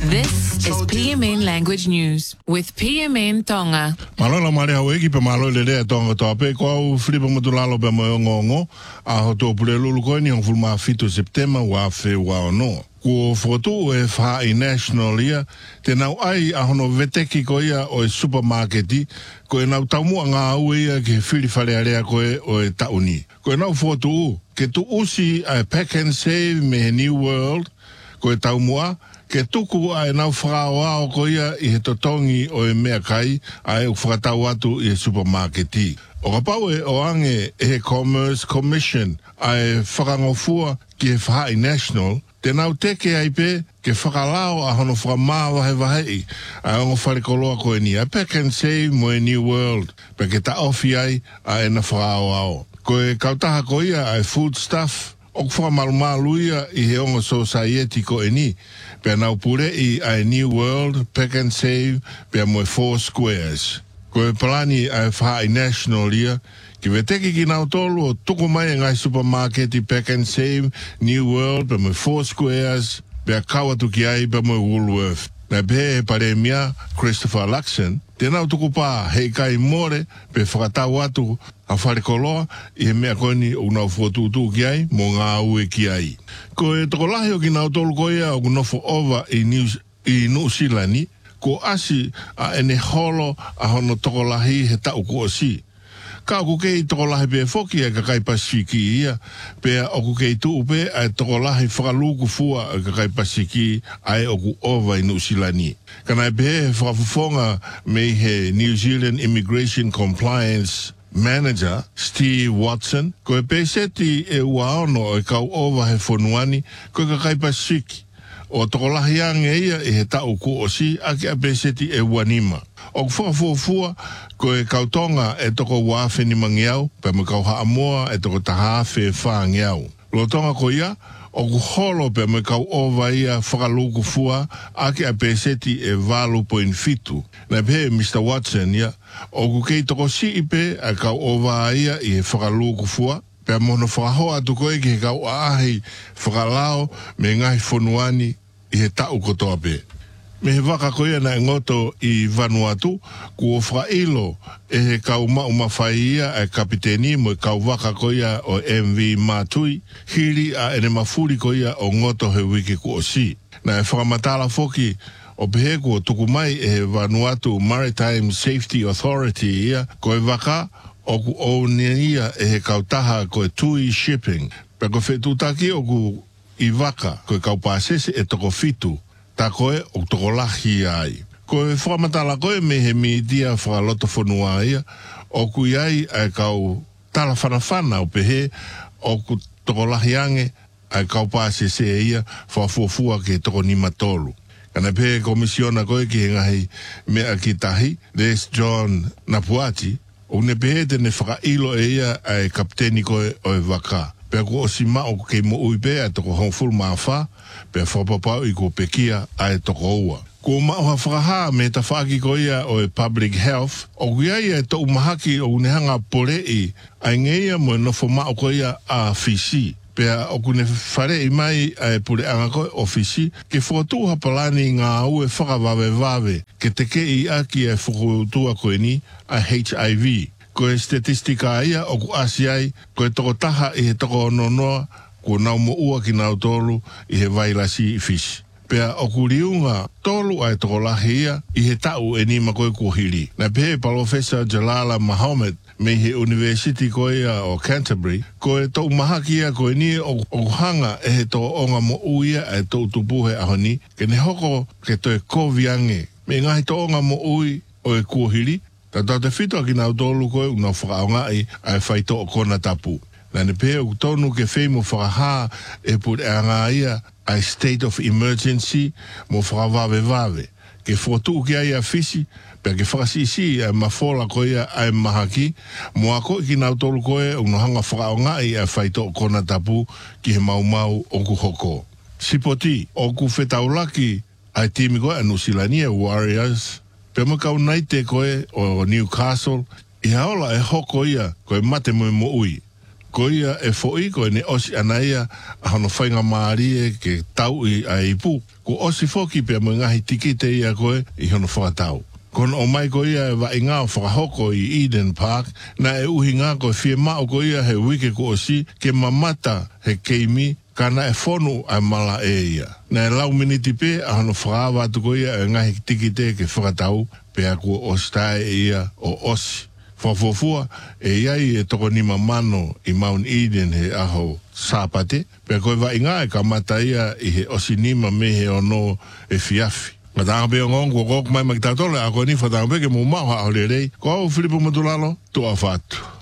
This is PMN Language News with PMN Tonga. Malolo mare haweki pe malo le le tonga tope ko au flipa mutulalo pe mo ngongo a hoto pule lulu ko ni fulma fito September wa fe wa no. Ko foto e fa national ia te nau ai a hono veteki ko ia o supermarketi ko e nau tamu nga au ia ke fili fale area ko e o e tauni. Ko e nau foto ke tu usi a Pack and Save me New World ko e tau mua ke tuku ai nau whakaoa o ko ia i he totongi o e mea kai ai u whakatau atu i he supermarketi. O ka pau e o ange e he Commerce Commission ai whakangofua ki he whahai national te nau teke ai pe ke whakalao a hono whakamāwa he wahei ai ongo wharekoloa ko e ni a Pack and Save mo e New World pe ke ta ofi ai ai na whakaoa o. Ko e kautaha ko ia ai food stuff o whakamalumalu ia i he ongo society ko e ni pe nau pure i ai New World, Pack and Save, pe mo e 4 Squares. Ko e palani ai whai national ia, ki veteki ki nau tolu o tuku mai ngai supermarket i Pack and Save, New World, pe mo e 4 Squares, pe a kawatu ki ai pe mo e Woolworth. Na pe e pare mia Christopher Luxon, te nau tuku pā hei kai more, pe whakatau atu a wharekoloa i he mea koni o nau whuatutu ki ai, mo ngā ue ki ai. Ko e toko lahi o ki nau tolu ko ia o nofo ova i New Zealand, ko asi a ene holo a hono toko lahi he tau ko o si. Ka oku kei toko lahi pe foki e kakai pasiki ia, pe oku kei tuu pe a toko lahi whakaluku fua e kakai pasiki ai oku ova i New Zealand. Kana e pe he whakafufonga me he New Zealand Immigration Compliance Manager Steve Watson, ko e peseti e uaono e kau ova he whonuani, ko e kakai pasiki. O toko lahi ange ia e he tau ku o si, ake a peseti e uanima. O whakafuafua, ko e kautonga e toko wāwheni mangiau, pe me kau haamoa e toko tahawhe whaangiau. Lo tonga ko ia, o ku holo pe me kau ova ia whakaluku fua, ake a peseti e 8.5. Na pe Mr. Watson ia, o ku kei toko si ipe a kau ova ia i he whakaluku fua, pe mono whakahoa tu koe ki he kau aahi whakalao me ngahi whonuani i he tau kotoa pe. Me he waka koe na ngoto i Vanuatu, ku o whakailo e he kau maumawhai ia e kapiteni mo e kau waka koe o MV Matui, hiri a ene mafuri koe o ngoto he wiki ku o si. Na e whakamatala foki o peheku o tukumai e he Vanuatu Maritime Safety Authority ia, koe waka o ku o ia e he kautaha koe Tui Shipping. Pe ko whetutaki o ku i waka koe kaupasese e toko fitu. Ta koe o toko lahi ai. Ko e whakamatala koe me he miitia whakaloto whanua ia, o ku iai ai kau tala whanawhana o pehe, o ku toko lahi ange ai kau pāsese ia whafuafua ke toko nima tolu. Kana pehe komisiona koe ki he ngahi mea ki tahi, Les John Napuati, o ne pehe te ne whakailo e ia ai kapteni koe o e waka. Pea ko o si mao kei mo uipe a toko hongful mawha, pea whapapau i ko pekia a toko ua. Ko mao ha whakaha me ta whaki ko ia o e public health, o kuiai e to umahaki o unehanga pore i, ai ngeia mo nofo mao ko ia a fisi. Pea o kune whare i mai a e pure anga koe ofisi, ke whakatu hapalani ngā ue whakawawe ke teke i aki e whakatua koe ni a HIV. Ko e statistika ia o ku asiai, ko e toko taha i he toko nonoa, ko nau mo ua ki nau tolu i he vailasi i fisi. Pea o ku riunga tolu ai toko lahi ia i he tau e nima koe kuhiri. Na pehe Professor Jalala Muhammad me he University koe o Canterbury, ko e tau mahaki ia koe ni o hanga e he toko onga mo uia e tau tupuhe ahoni, ke ne hoko ke toi koviange, me ngahi to onga mo ui o e kuhiri, ta te whito ki nau tolu koe una whakaonga ai whaito o kona tapu. Na ne pēr u tonu ke whemo whakaha e put e anga ia ai state of emergency mo whakawawe. Ke whotu ki ai a fisi, pēr ke whakasisi ai mawhola koe ai mahaki, mo ako ki nau tolu koe una hanga whakaonga ai whaito o kona tapu ki he mau o ku hoko. Sipoti, o ku whetaulaki ai timi koe anu silania Warriors, pe mo kau nai te koe o Newcastle, i haola e hoko ia koe mate mo ui. ko ia e fo'i ko ne osi anaia a hono whainga maari e ke tau i a ipu. Ko osi foki pe mo ngahi tikite ia koe i hono whakatau. Kono o mai ko ia e wa inga o whakahoko i Eden Park na e uhi ngā ko fie mao ko ia he wike ko osi ke mamata he keimi kana e whonu a mala e ia. Na e lau miniti pe a hono whakawa atu ko ia e ngahi tikite ke whakatau pe a ko ostai ia o osi. Whafofua e iai e toko ni mamano i Mount Eden he aho sāpate pe koe wa inga e ka mata ia i he osi nima me he ono e fiafi. Matanga pe ngon ko kok mai makitatola a ko ni whatanga pe ke mo maha o le rei ko au Filipo Matulalo tu a whatu.